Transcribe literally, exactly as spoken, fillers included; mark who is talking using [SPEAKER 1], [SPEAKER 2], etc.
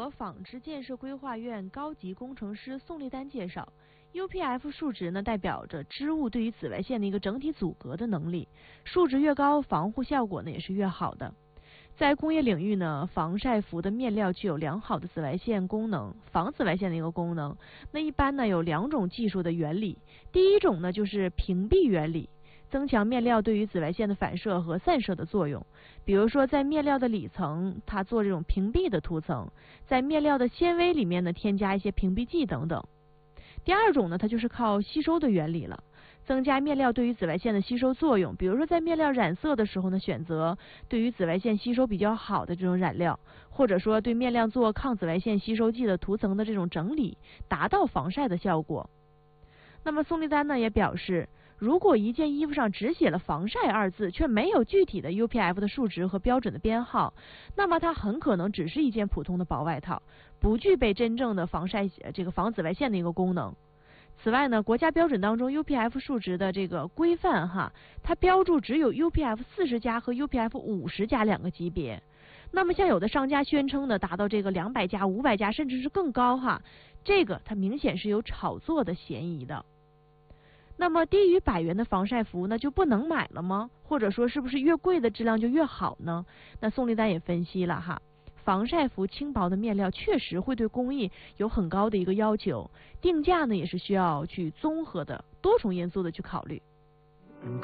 [SPEAKER 1] 纺织建设规划院高级工程师宋立丹介绍 ，U P F 数值呢代表着织物对于紫外线的一个整体阻隔的能力，数值越高，防护效果呢也是越好的。在工业领域呢，防晒服的面料具有良好的紫外线功能，防紫外线的一个功能。那一般呢有两种技术的原理，第一种呢就是屏蔽原理，增强面料对于紫外线的反射和散射的作用。比如说在面料的里层，它做这种屏蔽的涂层，在面料的纤维里面呢添加一些屏蔽剂等等。第二种呢，它就是靠吸收的原理了。增加面料对于紫外线的吸收作用，比如说在面料染色的时候呢，选择对于紫外线吸收比较好的这种染料，或者说对面料做抗紫外线吸收剂的涂层的这种整理，达到防晒的效果。那么宋立丹呢也表示，如果一件衣服上只写了防晒二字，却没有具体的 U P F 的数值和标准的编号，那么它很可能只是一件普通的薄外套，不具备真正的防晒这个防紫外线的一个功能。此外呢，国家标准当中 U P F 数值的这个规范哈，它标注只有 U P F 四十加和 U P F 五十加两个级别。那么像有的商家宣称的达到这个两百加、五百加，甚至是更高哈，这个它明显是有炒作的嫌疑的。那么低于百元的防晒服呢就不能买了吗？或者说是不是越贵的质量就越好呢？那宋立丹也分析了哈。防晒服轻薄的面料确实会对工艺有很高的一个要求，定价呢也是需要去综合的多重因素的去考虑。